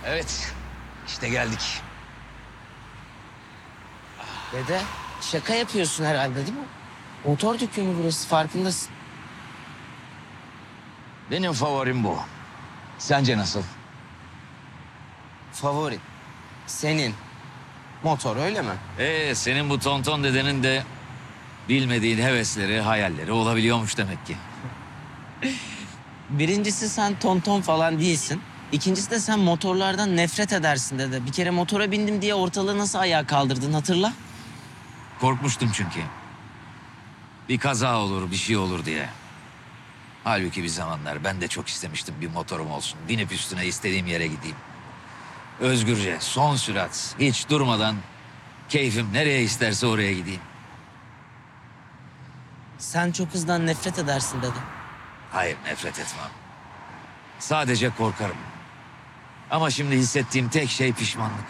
Evet, işte geldik. Dede şaka yapıyorsun herhalde değil mi? Motor dükkanı burası, farkındasın. Benim favorim bu. Sence nasıl? Favorin. Senin. Motor öyle mi? Senin bu tonton dedenin de bilmediğin hevesleri, hayalleri olabiliyormuş demek ki. Birincisi sen tonton falan değilsin. İkincisi de sen motorlardan nefret edersin dede. Bir kere motora bindim diye ortalığı nasıl ayağa kaldırdın hatırla. Korkmuştum çünkü. Bir kaza olur, bir şey olur diye. Halbuki bir zamanlar ben de çok istemiştim bir motorum olsun. Binip üstüne istediğim yere gideyim. Özgürce, son sürat, hiç durmadan keyfim nereye isterse oraya gideyim. Sen çok hızdan nefret edersin dede. Hayır, nefret etmem. Sadece korkarım. Ama şimdi hissettiğim tek şey pişmanlık.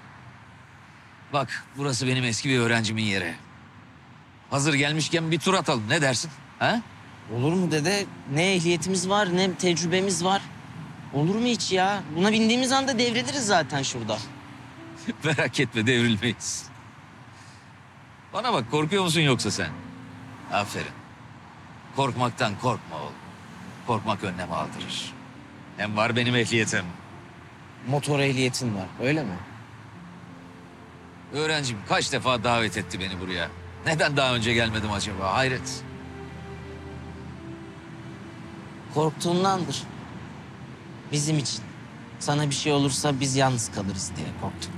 Bak, burası benim eski bir öğrencimin yeri. Hazır gelmişken bir tur atalım, ne dersin? Ha? Olur mu dede? Ne ehliyetimiz var ne tecrübemiz var. Olur mu hiç ya? Buna bindiğimiz anda devriliriz zaten şurada. Merak etme, devrilmeyiz. Bana bak, korkuyor musun yoksa sen? Aferin. Korkmaktan korkma oğlum. Korkmak önlem aldırır. Hem var benim ehliyetim. Motor ehliyetin var öyle mi? Öğrencim kaç defa davet etti beni buraya. Neden daha önce gelmedim acaba? Hayret. Korktuğundandır. Bizim için. Sana bir şey olursa biz yalnız kalırız diye korktum.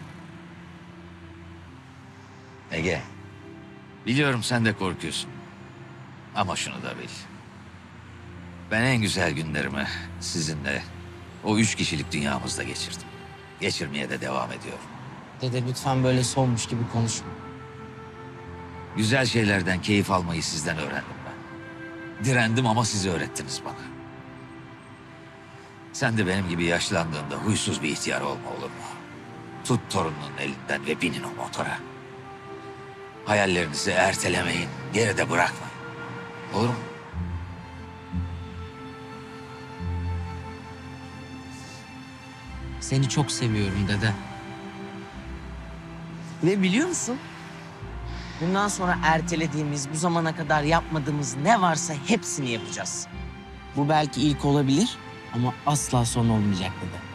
Ege, biliyorum sen de korkuyorsun. Ama şunu da bil. Ben en güzel günlerimi sizinle o 3 kişilik dünyamızda geçirdim. Geçirmeye de devam ediyorum. Dede lütfen böyle solmuş gibi konuşma. Güzel şeylerden keyif almayı sizden öğrendim ben. Direndim ama siz öğrettiniz bana. Sen de benim gibi yaşlandığında huysuz bir ihtiyar olma olur mu? Tut torununun elinden ve binin o motora. Hayallerinizi ertelemeyin, geride bırakmayın. Olur mu? Seni çok seviyorum dede. Ve biliyor musun? Bundan sonra ertelediğimiz, bu zamana kadar yapmadığımız ne varsa hepsini yapacağız. Bu belki ilk olabilir ama asla son olmayacak dede.